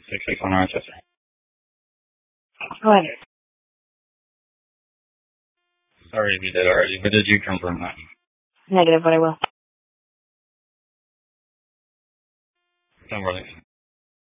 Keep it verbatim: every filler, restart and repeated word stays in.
six six one Rochester. Go ahead. Sorry if you did already, but did you confirm that? Negative, but I will. Don't worry.